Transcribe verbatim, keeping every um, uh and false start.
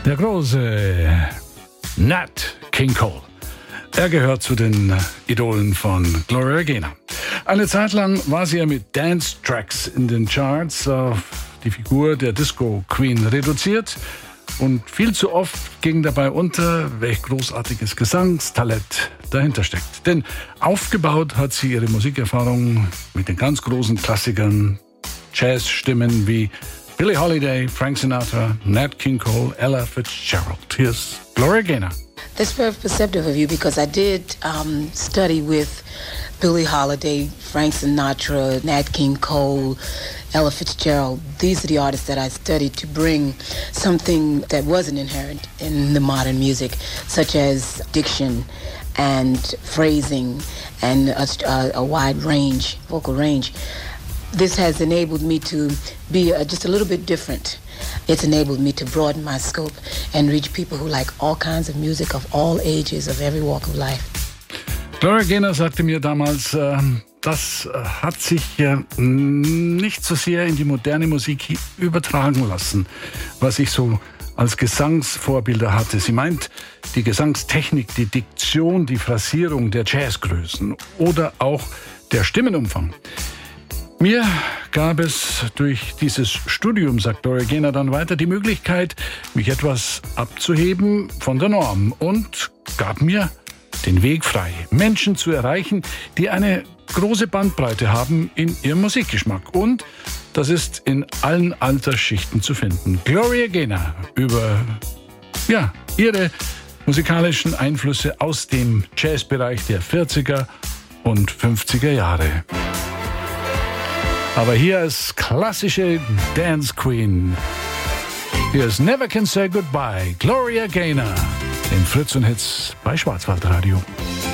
Der große Nat King Cole. Er gehört zu den Idolen von Gloria Gaynor. Eine Zeit lang war sie ja mit Dance-Tracks in den Charts auf die Figur der Disco-Queen reduziert. Und viel zu oft ging dabei unter, welch großartiges Gesangstalent dahinter steckt. Denn aufgebaut hat sie ihre Musikerfahrung mit den ganz großen Klassikern, Jazzstimmen wie Billie Holiday, Frank Sinatra, Nat King Cole, Ella Fitzgerald. Here's Gloria Gaynor. That's very perceptive of you because I did um, study with Billie Holiday, Frank Sinatra, Nat King Cole, Ella Fitzgerald. These are the artists that I studied to bring something that wasn't inherent in the modern music, such as diction and phrasing and a, a, a wide range, vocal range. This has enabled me to be uh, just a little bit different. It's enabled me to broaden my scope and reach people who like all kinds of music of all ages, of every walk of life. Gloria Gaynor sagte mir damals, äh, das hat sich äh, nicht so sehr in die moderne Musik übertragen lassen, was ich so als Gesangsvorbilder hatte. Sie meint die Gesangstechnik, die Diktion, die Phrasierung der Jazzgrößen oder auch der Stimmenumfang. Mir gab es durch dieses Studium, sagt Gloria Gaynor dann weiter, die Möglichkeit, mich etwas abzuheben von der Norm und gab mir den Weg frei, Menschen zu erreichen, die eine große Bandbreite haben in ihrem Musikgeschmack. Und das ist in allen Altersschichten zu finden. Gloria Gaynor über ja, ihre musikalischen Einflüsse aus dem Jazzbereich der vierziger und fünfziger Jahre. Aber hier ist klassische Dance Queen. Hier ist Never Can Say Goodbye, Gloria Gaynor. Den Fritz und Hits bei Schwarzwaldradio.